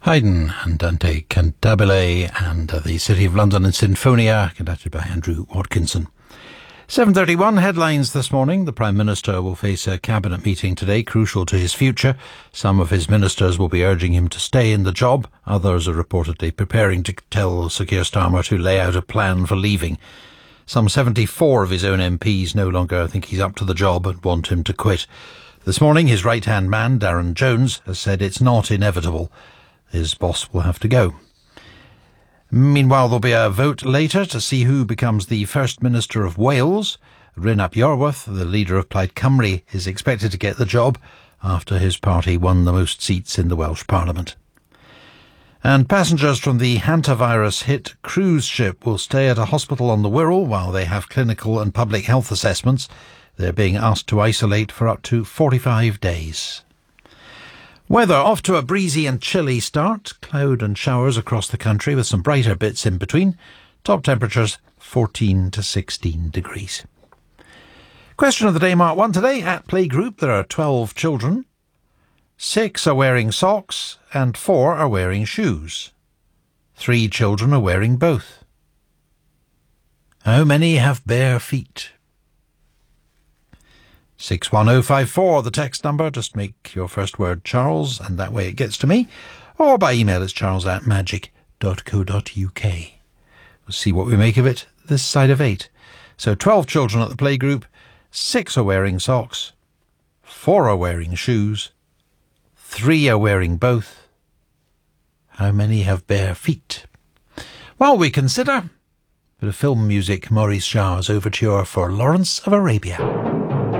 Haydn and Dante Cantabile and the City of London and Sinfonia, conducted by Andrew Watkinson. 7:31 headlines this morning. The Prime Minister will face a cabinet meeting today, crucial to his future. Some of his ministers will be urging him to stay in the job. Others are reportedly preparing to tell Sir Keir Starmer to lay out a plan for leaving. Some 74 of his own MPs no longer think he's up to the job and want him to quit. This morning, his right-hand man, Darren Jones, has said it's not inevitable. His boss will have to go. Meanwhile, there'll be a vote later to see who becomes the First Minister of Wales. Rhyn ap Iorwerth, the leader of Plaid Cymru, is expected to get the job after his party won the most seats in the Welsh Parliament. And passengers from the hantavirus-hit cruise ship will stay at a hospital on the Wirral while they have clinical and public health assessments. They're being asked to isolate for up to 45 days. Weather off to a breezy and chilly start. Cloud and showers across the country with some brighter bits in between. Top temperatures 14 to 16 degrees. Question of the day, Mark 1 today. At playgroup there are 12 children. 6 are wearing socks and 4 are wearing shoes. 3 children are wearing both. How many have bare feet? 61054, the text number. Just make your first word Charles, and that way it gets to me. Or by email, it's charles@magic.co.uk. We'll see what we make of it this side of 8. So 12 children at the playgroup, 6 are wearing socks, 4 are wearing shoes, 3 are wearing both. How many have bare feet? While we consider, a bit of film music, Maurice Jarre's overture for Lawrence of Arabia.